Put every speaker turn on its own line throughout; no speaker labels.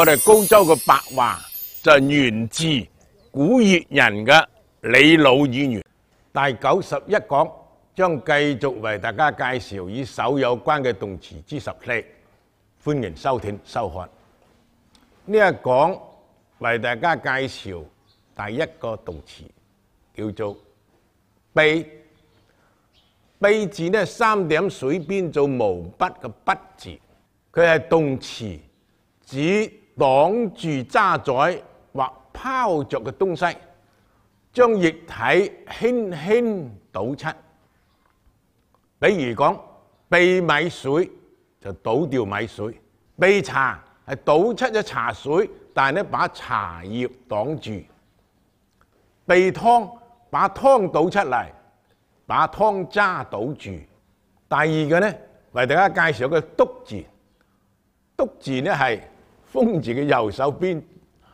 我哋高州嘅白話就源自古越人嘅李老語言。第91講將繼續為大家介紹與手有關嘅動詞之14，歡迎收聽收看。呢一講為大家介紹第一個動詞，叫做卑。卑字呢3點水邊做毛筆嘅筆字，佢係動詞，指擋住揸載或拋着嘅東西，將液體輕輕倒出。比如講，卑米水就倒掉米水，卑茶係倒出咗茶水，但係呢把茶葉擋住。卑湯把湯倒出嚟，把湯渣倒住。第二個呢，為大家介紹一個篤字。篤字呢係風字嘅右手邊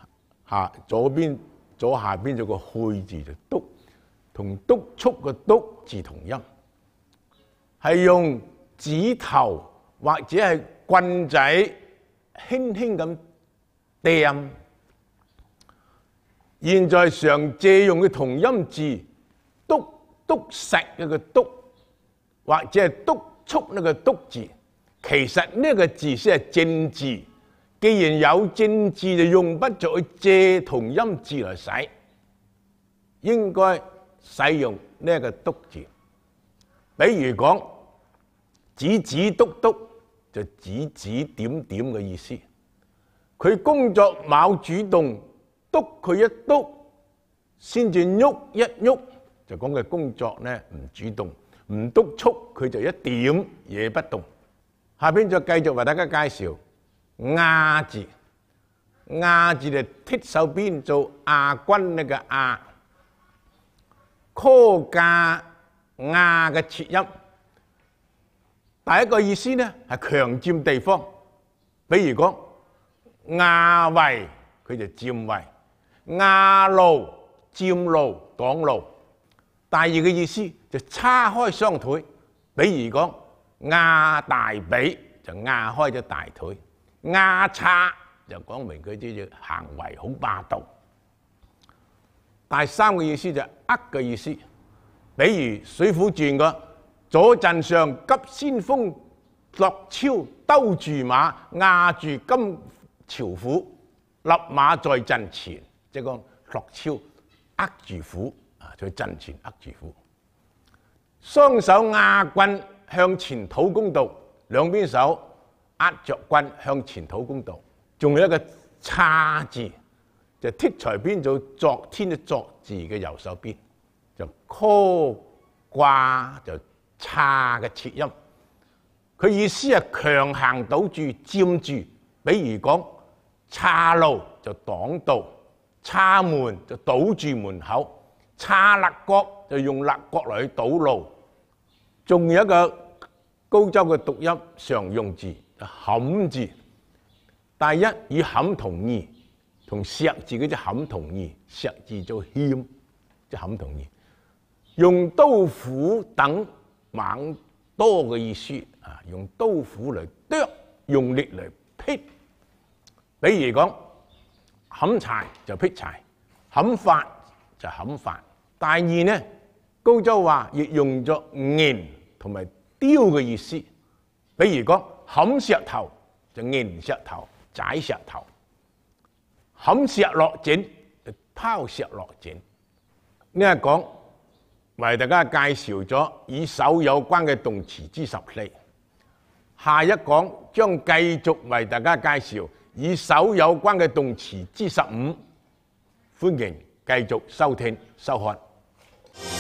左下邊有個去字，就篤，同督促嘅督字同音，係用指頭或者係棍仔輕輕咁掟。現在常借用嘅同音字督實嗰個督，或者係督促呢個督字，其實呢個字先係正字。既然有正字，就用不着去借同音字嚟使，應該使用呢個督字。比如講，指指督督就指指點點嘅意思。佢工作冇主動，督佢一督先至喐一喐，就講佢工作呢唔主動，唔督促佢就一點也不動。下邊再繼續為大家介紹亞字。亞字就剔手邊做亞軍呢個亞，科架亞嘅切音。第一個意思呢係強佔地方，比如講亞位佢就佔位，亞路佔路擋路。第二個意思就叉開雙腿，比如講亞大髀就亞開咗大腿，亞叉就講明佢啲行為好霸道。第三個意思就呃嘅意思，比如《水滸傳》嘅左陣上急先鋒駱超兜住馬壓住金朝虎，立馬在陣前，即係講駱超握住虎在陣前握住虎。雙手壓棍向前討公道，兩邊手握着棍向前討公道。仲有一個叉字，就剔除邊做昨天嘅昨字嘅右手邊，就科掛就叉嘅切音。佢意思係強行堵住佔住，比如講叉路就擋道，叉門就堵住門口，叉肋角就用肋角嚟去堵路。仲有一個高州嘅讀音常用字，就冚字。第一與冚同義，同石字嗰隻冚同義，石字做謙，即係冚同義。用刀斧等猛多嘅意思啊，用刀斧嚟剁，用力嚟劈。比如講冚柴就劈柴，冚髮就冚髮。第二呢，高州話亦用咗nghiền同埋雕嘅意思。比如講冚石頭就nghiền石頭，踩石頭，冚石落井就拋石落井。呢一講為大家介紹咗與手有關嘅動詞之14，下一講將繼續為大家介紹與手有關嘅動詞之15，歡迎繼續收聽收看。